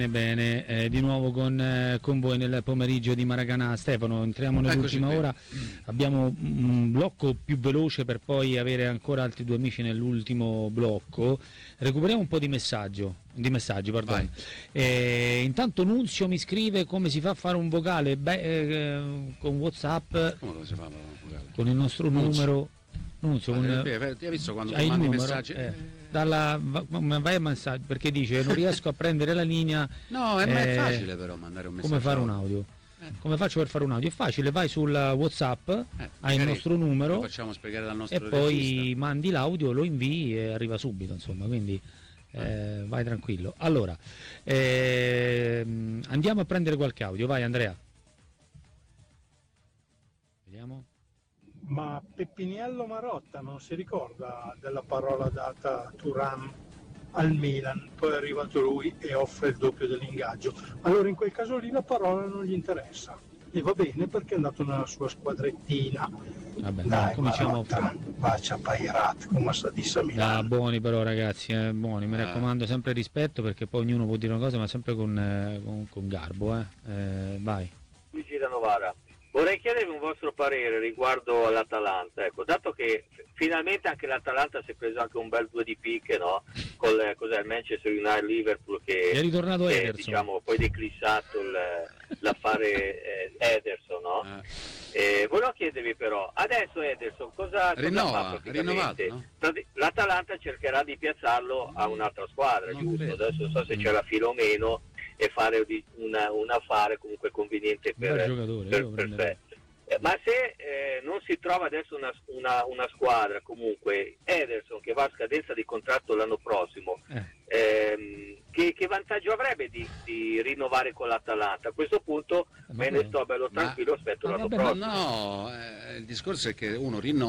Bene, di nuovo con voi nel pomeriggio di Maracanã. Stefano, entriamo nell'ultima ora, abbiamo un blocco più veloce per poi avere ancora altri due amici nell'ultimo blocco. Recuperiamo un po' di messaggi, pardon. Intanto Nunzio mi scrive come si fa a fare un vocale con WhatsApp. Come lo si fa un vocale? Con il nostro numero. Nunzio, ti hai visto quando mandi numero, messaggi? Vai a messaggio perché dice non riesco a prendere la linea. No, ma è facile però mandare un messaggio. Come fare un audio? Come faccio per fare un audio? È facile, vai sul WhatsApp, hai il nostro numero, lo facciamo spiegare dal nostro e poi regista. mandi l'audio, lo invii e arriva subito, insomma, quindi vai tranquillo. Allora, andiamo a prendere qualche audio, vai Andrea. Vediamo. Ma Peppiniello Marotta non si ricorda della parola data a Thuram al Milan, poi è arrivato lui e offre il doppio dell'ingaggio. Allora in quel caso lì la parola non gli interessa e va bene perché è andato nella sua squadrettina. Vabbè, dai, cominciamo. Bacia Pairat, come sa di Milano. Buoni però ragazzi, buoni, mi raccomando, sempre rispetto, perché poi ognuno può dire una cosa ma sempre con garbo. Vai. Luigi da Novara. Vorrei chiedervi un vostro parere riguardo all'Atalanta, ecco, dato che finalmente anche l'Atalanta si è preso anche un bel 2 di picche, no? Con il Manchester United Liverpool che è ritornato Ederson, diciamo, poi declissato l'affare Ederson, no? Volevo chiedervi però, adesso Ederson cosa fa praticamente? No? L'Atalanta cercherà di piazzarlo a un'altra squadra, giusto? Adesso non so se c'è la fila o meno, e fare un affare comunque conveniente per perfetto. Ma se non si trova adesso una squadra, comunque Ederson che va a scadenza di contratto l'anno prossimo, che vantaggio avrebbe di rinnovare con l'Atalanta? A questo punto me ne sto bello tranquillo, aspetto l'anno prossimo. No, il discorso è che uno rinnova